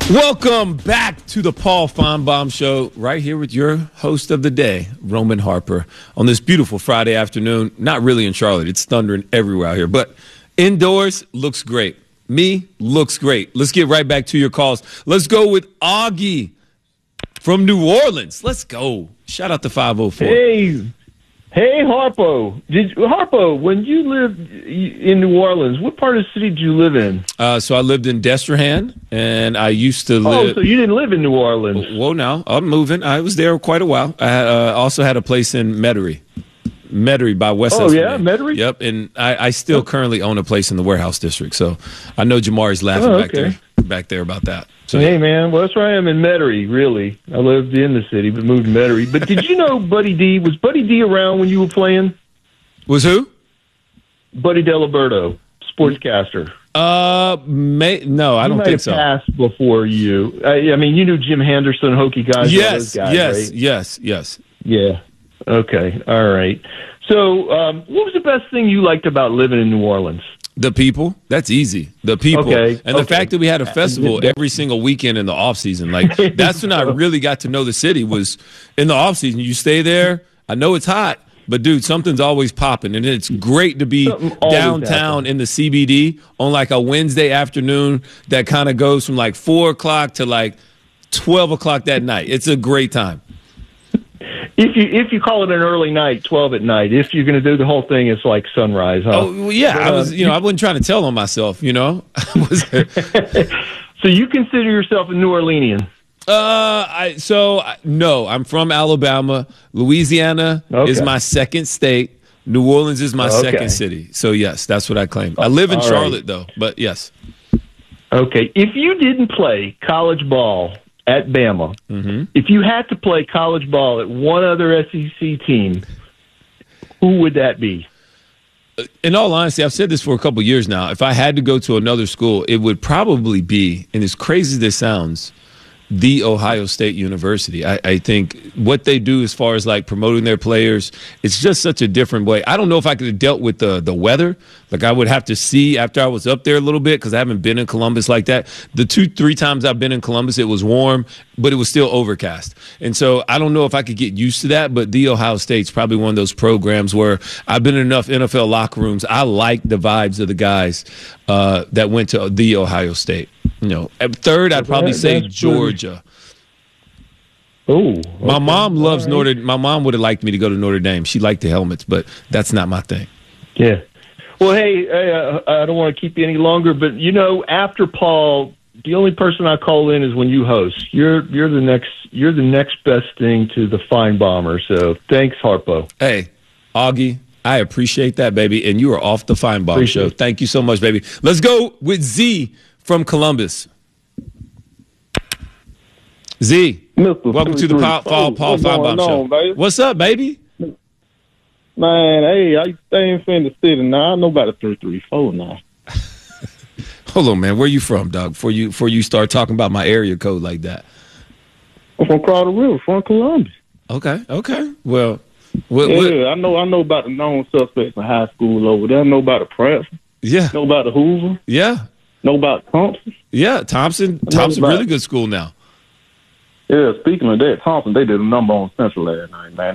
Welcome back to the Paul Feinbaum Show, right here with your host of the day, Roman Harper, on this beautiful Friday afternoon. Not really in Charlotte. It's thundering everywhere out here, but indoors looks great. Me looks great. Let's get right back to your calls. Let's go with Augie from New Orleans. Let's go. Shout out to 504. Hey, Harpo, when you lived in New Orleans, what part of the city did you live in? So I lived in Destrehan, and I used to live... Oh, so you didn't live in New Orleans. Well, now, I'm moving. I was there quite a while. I also had a place in Metairie by West. Oh, yeah, Metairie? Yep, and I still currently own a place in the Warehouse District, so I know Jamari's laughing back there about that. So, hey, man, well, that's where I am in Metairie, really. I lived in the city, but moved to Metairie. But did you know Buddy D? Was Buddy D around when you were playing? Was who? Buddy Diliberto, sportscaster. No, I don't think so. He might have passed before you. I mean, you knew Jim Henderson, Hokie guys. Yes, right? yes. Yeah. Okay. All right. So, what was the best thing you liked about living in New Orleans? The people. That's easy. The people. Okay. And the fact that we had a festival every single weekend in the off season. Like, that's when I really got to know the city, was in the off season. You stay there. I know it's hot, but dude, something's always popping. And it's great to be downtown in the CBD on like a Wednesday afternoon that kind of goes from like 4 o'clock to like 12 o'clock that night. It's a great time. If you call it an early night, 12 at night. If you're going to do the whole thing, it's like sunrise, huh? Oh, well, yeah. But, I wasn't trying to tell on myself, So you consider yourself a New Orleanian? No, I'm from Alabama. Louisiana is my second state. New Orleans is my second city. So, yes, that's what I claim. I live in Charlotte, though, but yes. Okay. If you didn't play college ball at Bama, if you had to play college ball at one other SEC team, who would that be? In all honesty, I've said this for a couple years now. If I had to go to another school, it would probably be, and as crazy as this sounds, The Ohio State University. I think what they do as far as like promoting their players, it's just such a different way. I don't know if I could have dealt with the weather. Like I would have to see after I was up there a little bit, because I haven't been in Columbus like that. The 2-3 times I've been in Columbus, it was warm, but it was still overcast. And so I don't know if I could get used to that, but The Ohio State's probably one of those programs where I've been in enough NFL locker rooms. I like the vibes of the guys that went to The Ohio State. At third, I'd probably say Georgia. Oh, okay. My mom loves Notre. My mom would have liked me to go to Notre Dame. She liked the helmets, but that's not my thing. Yeah. Well, hey, I don't want to keep you any longer, but after Paul, the only person I call in is when you host. You're the next best thing to the Feinbaumer. So thanks, Harpo. Hey, Augie, I appreciate that, baby, and you are off the Feinbaum show. Thank you so much, baby. Let's go with Z from Columbus. Z, welcome to the Paul Feinbaum show. Baby? What's up, baby? Man, hey, I stay in the city now. I know about the 334 now. Hold on, man. Where you from, dog? Before you start talking about my area code like that. I'm from Crowder River, from Columbus. Okay. Well, I know about the known suspects in high school over there. I know about the Pratt. Yeah. Know about the Hoover. Yeah. Know about Thompson. Yeah, Thompson, really good school now. Yeah, speaking of that, Thompson, they did a number on Central last night, man.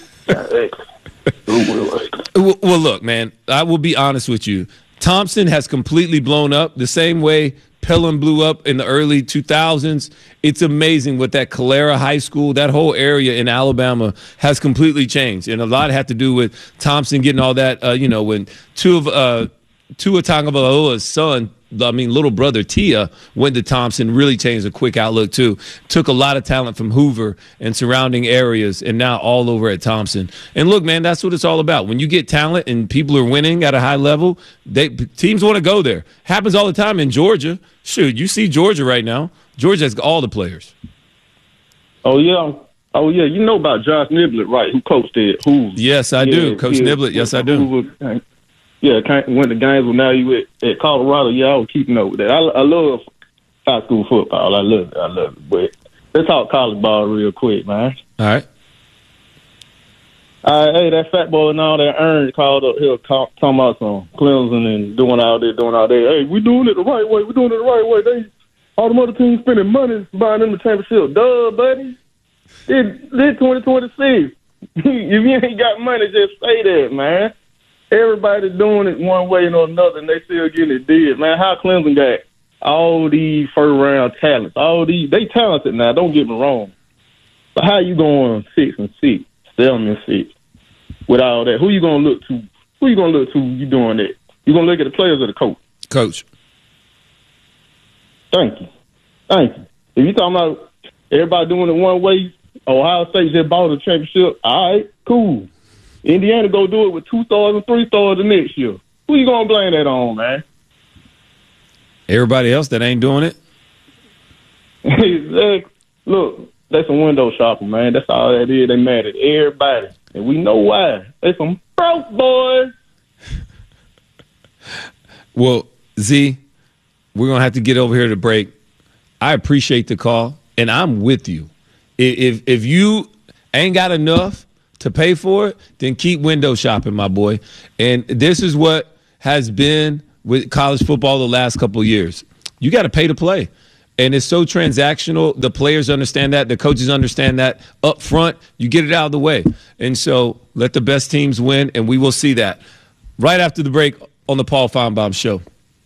Well, look, man, I will be honest with you. Thompson has completely blown up the same way Pelham blew up in the early 2000s. It's amazing what that Calera High School, that whole area in Alabama has completely changed. And a lot had to do with Thompson getting all that, when Tua Tagovailoa's son, little brother Tia, went to Thompson, really changed a quick outlook too. Took a lot of talent from Hoover and surrounding areas, and now all over at Thompson. And look, man, that's what it's all about. When you get talent and people are winning at a high level, teams want to go there. Happens all the time in Georgia. Shoot, you see Georgia right now. Georgia has all the players. Oh, yeah. You know about Josh Niblett, right, who coached at Hoover. Yes, I do. Coach Niblett, yes, I do. Hoover. Yeah, went to games when now you at Colorado. Yeah, I was keeping up with that. I love high school football. I love it. But let's talk college ball real quick, man. All right. Hey, that fat boy and all that Aaron called up here talking about some Clemson and doing all that. Hey, we doing it the right way. All the other teams spending money buying them the championship. Duh, buddy. It's 2026. If you ain't got money, just say that, man. Everybody doing it one way or another, and they still getting it did, man. How Clemson got all these first-round talents. They talented now, don't get me wrong. But how you going 6-6, 7-6 with all that? Who you going to look to? Who you going to look to you doing that? You going to look at the players or the coach? Coach. Thank you. If you talking about everybody doing it one way, Ohio State just bought a championship, all right, cool. Indiana go do it with 2 stars and 3 stars the next year. Who you going to blame that on, man? Everybody else that ain't doing it? Exactly. Look, that's some window shopping, man. That's all that is. They mad at everybody. And we know why. They some broke boys. Well, Z, we're going to have to get over here to break. I appreciate the call, and I'm with you. If you ain't got enough to pay for it, then keep window shopping, my boy. And this is what has been with college football the last couple of years. You got to pay to play. And it's so transactional. The players understand that. The coaches understand that. Up front, you get it out of the way. And so let the best teams win, and we will see that right after the break on the Paul Feinbaum Show.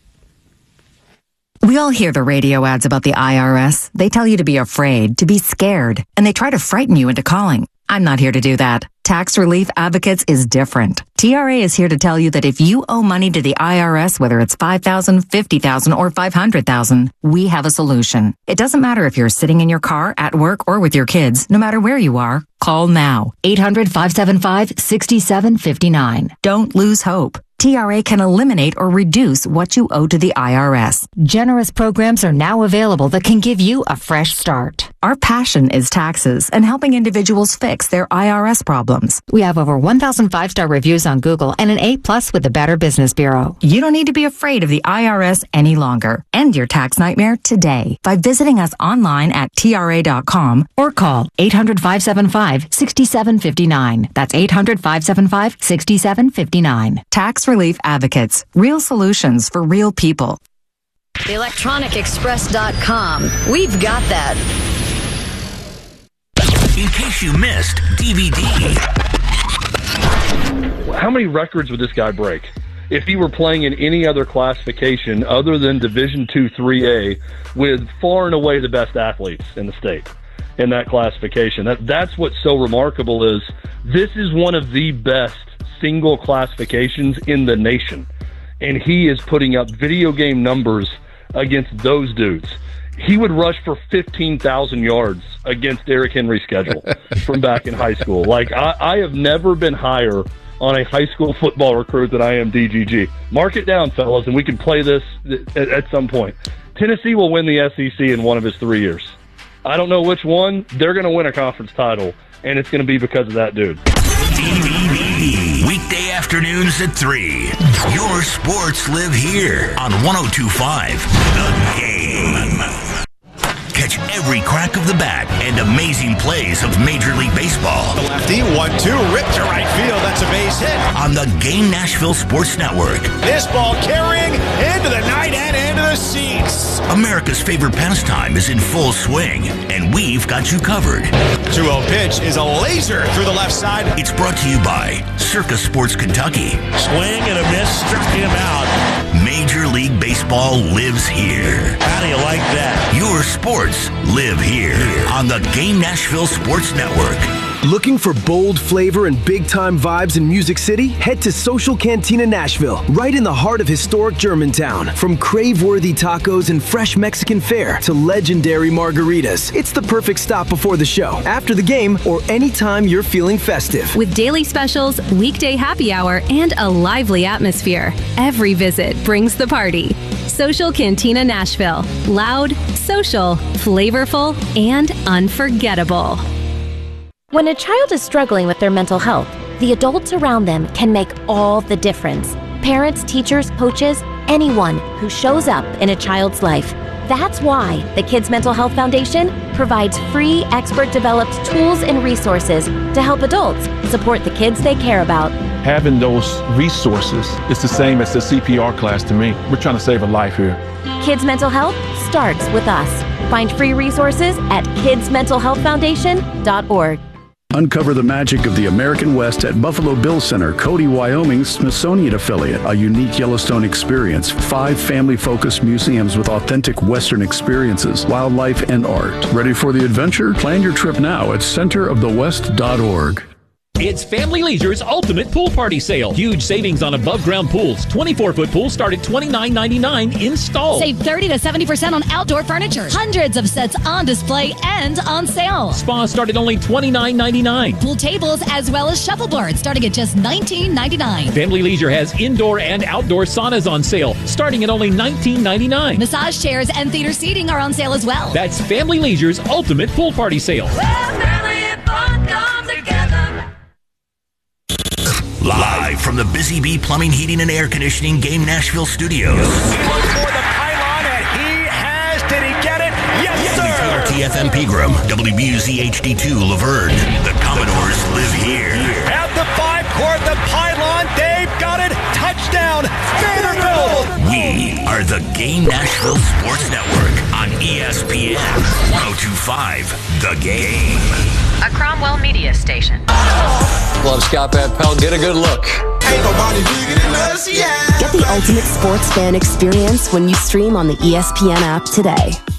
We all hear the radio ads about the IRS. They tell you to be afraid, to be scared, and they try to frighten you into calling. I'm not here to do that. Tax Relief Advocates is different. TRA is here to tell you that if you owe money to the IRS, whether it's $5,000, $50,000, or $500,000, we have a solution. It doesn't matter if you're sitting in your car, at work, or with your kids. No matter where you are, call now. 800-575-6759. Don't lose hope. TRA can eliminate or reduce what you owe to the IRS. Generous programs are now available that can give you a fresh start. Our passion is taxes and helping individuals fix their IRS problems. We have over 1,000 5-star reviews on Google and an A+ with the Better Business Bureau. You don't need to be afraid of the IRS any longer. End your tax nightmare today by visiting us online at TRA.com or call 800-575-6759. That's 800-575-6759. Tax Relief Advocates. Real solutions for real people. ElectronicExpress.com. We've got that. In case you missed DVD. How many records would this guy break if he were playing in any other classification other than Division II 3A with far and away the best athletes in the state in that classification? That's what's so remarkable is this is one of the best single classifications in the nation, and he is putting up video game numbers against those dudes. He would rush for 15,000 yards against Derrick Henry's schedule from back in high school. Like, I have never been higher on a high school football recruit than I am DGG. Mark it down, fellas, and we can play this at some point. Tennessee will win the SEC in one of his 3 years. I don't know which one. They're going to win a conference title, and it's going to be because of that dude. DVD. Weekday afternoons at 3. Your sports live here on 102.5 The Game. Catch every crack of the bat and amazing plays of Major League Baseball. The lefty, 1-2, ripped to right field. That's a base hit. On the Game Nashville Sports Network. This ball carrying into the night and into the seats. America's favorite pastime is in full swing, and we've got you covered. 2-0 pitch is a laser through the left side. It's brought to you by Circa Sports Kentucky. Swing and a miss, struck him out. Major League Baseball lives here. How do you like that? Your sports live here on the Game Nashville Sports Network. Looking for bold flavor and big-time vibes in Music City? Head to Social Cantina Nashville, right in the heart of historic Germantown. From crave-worthy tacos and fresh Mexican fare to legendary margaritas, it's the perfect stop before the show, after the game, or anytime you're feeling festive. With daily specials, weekday happy hour, and a lively atmosphere, every visit brings the party. Social Cantina Nashville. Loud, social, flavorful, and unforgettable. When a child is struggling with their mental health, the adults around them can make all the difference. Parents, teachers, coaches, anyone who shows up in a child's life. That's why the Kids Mental Health Foundation provides free, expert-developed tools and resources to help adults support the kids they care about. Having those resources is the same as the CPR class to me. We're trying to save a life here. Kids Mental Health starts with us. Find free resources at kidsmentalhealthfoundation.org. Uncover the magic of the American West at Buffalo Bill Center, Cody, Wyoming's Smithsonian affiliate. A unique Yellowstone experience. 5 family-focused museums with authentic Western experiences, wildlife, and art. Ready for the adventure? Plan your trip now at centerofthewest.org. It's Family Leisure's Ultimate Pool Party Sale. Huge savings on above-ground pools. 24-foot pools start at $29.99 installed. Save 30 to 70% on outdoor furniture. Hundreds of sets on display and on sale. Spas start at only $29.99. Pool tables as well as shuffleboards starting at just $19.99. Family Leisure has indoor and outdoor saunas on sale starting at only $19.99. Massage chairs and theater seating are on sale as well. That's Family Leisure's Ultimate Pool Party Sale. Live from the Busy Bee Plumbing, Heating, and Air Conditioning Game Nashville Studios. Look for the pylon, and he has. Did he get it? Yes, sir. WKRT-FM Pegram, WBUZ HD2 Laverne. The Commodores live here. At the 5-court, the pylon. Dave got it. Touchdown, Vanderbilt. We are the Game Nashville Sports Network on ESPN 102.5 The Game. A Cromwell Media Station. Love Scott Van Pelt. Get a good look. Ain't nobody bigger than us, yeah. Get the ultimate sports fan experience when you stream on the ESPN app today.